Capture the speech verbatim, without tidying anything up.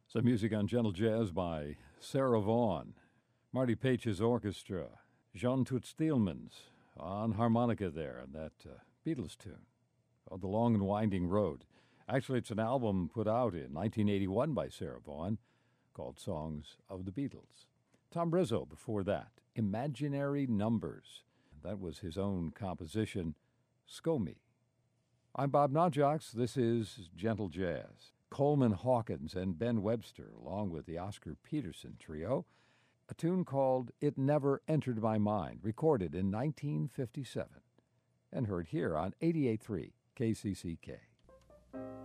Some music on Gentle Jazz by Sarah Vaughan, Marty Page's orchestra, Jean Toots Thielmans on harmonica there, and that uh, Beatles tune, oh, The Long and Winding Road. Actually, it's an album put out in nineteen eighty-one by Sarah Vaughan called Songs of the Beatles. Tom Rizzo before that, Imaginary Numbers. That was his own composition, Skomi. I'm Bob Nodjoks. This is Gentle Jazz. Coleman Hawkins and Ben Webster, along with the Oscar Peterson Trio, a tune called It Never Entered My Mind, recorded in nineteen fifty-seven, and heard here on eighty-eight point three K C C K.